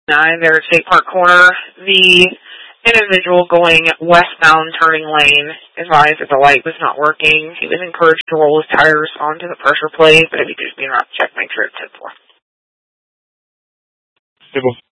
there at State Park Corner. The individual going westbound turning lane advised that the light was not working. He was encouraged to roll his tires onto the pressure plate, but if he could just be in route to check, make sure it's 10-4.